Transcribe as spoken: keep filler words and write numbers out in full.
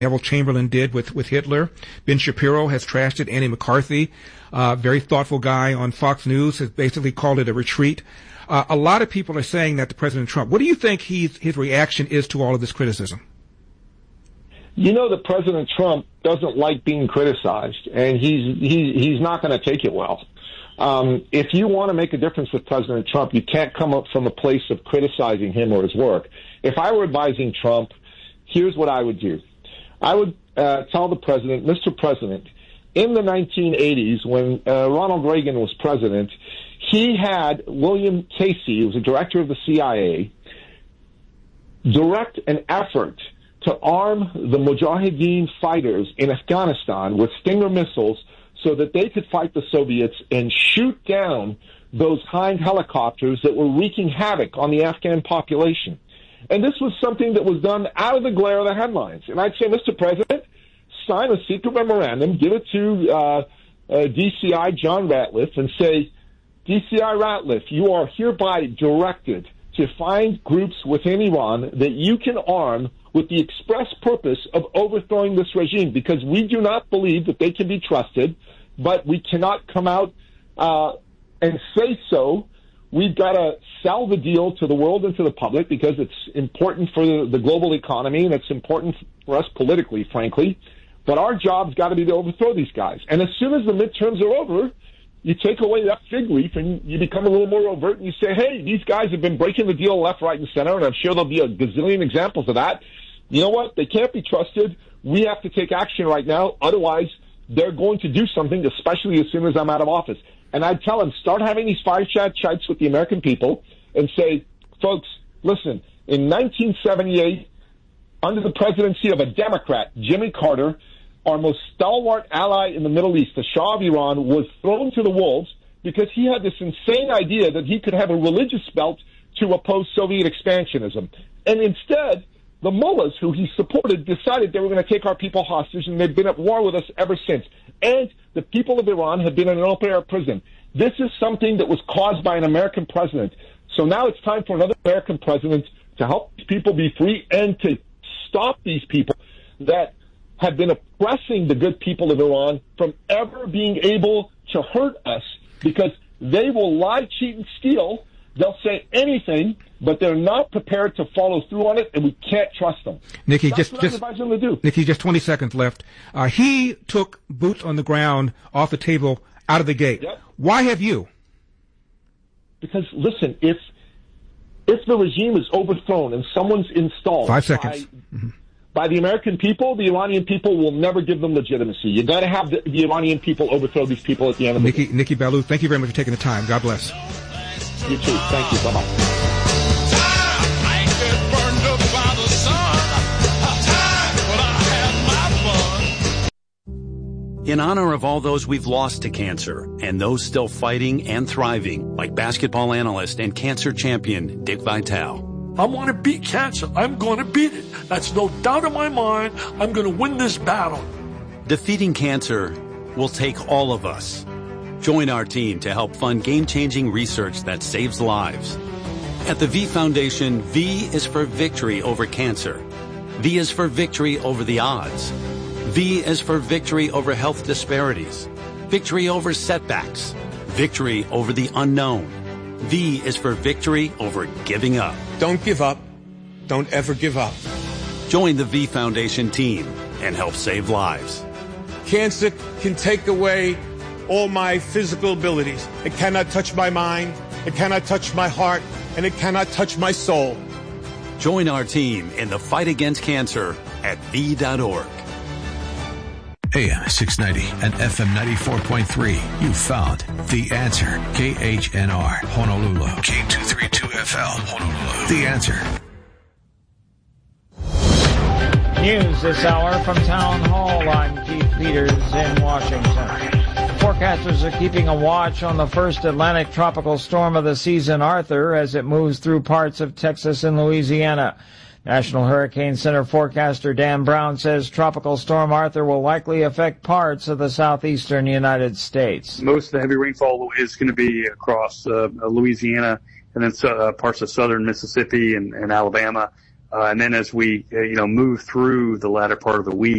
Neville Chamberlain did with, with Hitler. Ben Shapiro has trashed it. Andy McCarthy, uh, very thoughtful guy on Fox News, has basically called it a retreat. Uh, a lot of people are saying that to President Trump. What do you think he's, his reaction is to all of this criticism? You know that President Trump doesn't like being criticized, and he's he, he's not going to take it well. Um, if you want to make a difference with President Trump, you can't come up from a place of criticizing him or his work. If I were advising Trump, here's what I would do. I would uh, tell the president, Mister President, in the nineteen eighties, when uh, Ronald Reagan was president, he had William Casey, who was the director of the C I A, direct an effort to arm the Mujahideen fighters in Afghanistan with Stinger missiles so that they could fight the Soviets and shoot down those Hind helicopters that were wreaking havoc on the Afghan population. And this was something that was done out of the glare of the headlines. And I'd say, Mister President, sign a secret memorandum, give it to uh, uh, D C I John Ratliff, and say, D C I Ratliff, you are hereby directed to find groups within Iran that you can arm with the express purpose of overthrowing this regime, because we do not believe that they can be trusted, but we cannot come out uh, and say so. We've got to sell the deal to the world and to the public because it's important for the, the global economy, and it's important for us politically, frankly. But our job's got to be to overthrow these guys. And as soon as the midterms are over, you take away that fig leaf and you become a little more overt and you say, hey, these guys have been breaking the deal left, right, and center, and I'm sure there'll be a gazillion examples of that. You know what? They can't be trusted. We have to take action right now. Otherwise, they're going to do something, especially as soon as I'm out of office. And I'd tell them, start having these fireside chats with the American people and say, folks, listen, in nineteen seventy-eight, under the presidency of a Democrat, Jimmy Carter, our most stalwart ally in the Middle East, the Shah of Iran, was thrown to the wolves because he had this insane idea that he could have a religious belt to oppose Soviet expansionism. And instead, the mullahs who he supported decided they were going to take our people hostage, and they've been at war with us ever since. And the people of Iran have been in an open-air prison. This is something that was caused by an American president. So now it's time for another American president to help people be free and to stop these people that have been oppressing the good people of Iran from ever being able to hurt us, because they will lie, cheat, and steal. They'll say anything, but they're not prepared to follow through on it, and we can't trust them. Nikki, That's just, what just, I advise them to do. Nikki, just twenty seconds left. Uh, he took boots on the ground off the table out of the gate. Yep. Why have you? Because, listen, if if the regime is overthrown and someone's installed Five seconds. By, mm-hmm. by the American people, the Iranian people will never give them legitimacy. You got to have the, the Iranian people overthrow these people at the end of Nikki, the day. Nikki Ballou, thank you very much for taking the time. God bless. You too. Thank you. Bye-bye. In honor of all those we've lost to cancer and those still fighting and thriving, like basketball analyst and cancer champion Dick Vitale. I want to beat cancer. I'm going to beat it. That's no doubt in my mind. I'm going to win this battle. Defeating cancer will take all of us. Join our team to help fund game-changing research that saves lives. At the V Foundation, V is for victory over cancer. V is for victory over the odds. V is for victory over health disparities, victory over setbacks, victory over the unknown. V is for victory over giving up. Don't give up. Don't ever give up. Join the V Foundation team and help save lives. Cancer can take away all my physical abilities. It cannot touch my mind, it cannot touch my heart, and it cannot touch my soul. Join our team in the fight against cancer at V dot org. A M six ninety and F M ninety-four point three. You found The Answer. K H N R, Honolulu. K two thirty-two F L, Honolulu. The Answer. News this hour from Town Hall. I'm Keith Peters in Washington. Forecasters are keeping a watch on the first Atlantic tropical storm of the season, Arthur, as it moves through parts of Texas and Louisiana. National Hurricane Center forecaster Dan Brown says Tropical Storm Arthur will likely affect parts of the southeastern United States. Most of the heavy rainfall is going to be across uh, Louisiana and then uh, parts of southern Mississippi and, and Alabama. Uh, and then as we, uh, you know, move through the latter part of the week,